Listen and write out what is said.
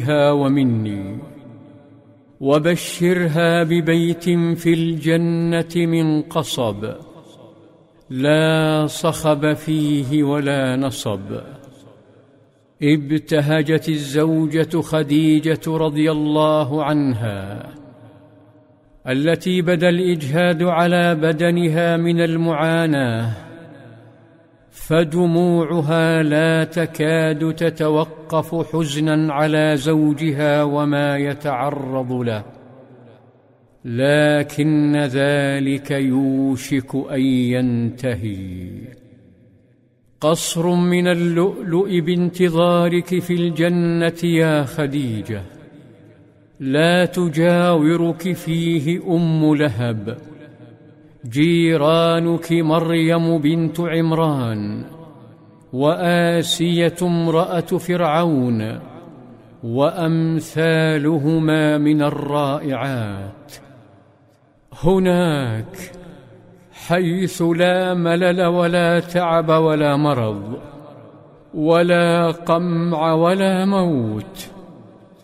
ومني، وبشرها ببيت في الجنة من قصب لا صخب فيه ولا نصب. ابتهجت الزوجة خديجة رضي الله عنها التي بدا الإجهاد على بدنها من المعاناة، فدموعها لا تكاد تتوقف حزنا على زوجها وما يتعرض له، لكن ذلك يوشك أن ينتهي. قصر من اللؤلؤ بانتظارك في الجنة يا خديجة، لا تجاورك فيه أم لهب، جيرانك مريم بنت عمران، وآسية امرأة فرعون، وأمثالهما من الرائعات. هناك حيث لا ملل ولا تعب ولا مرض ولا قمع ولا موت،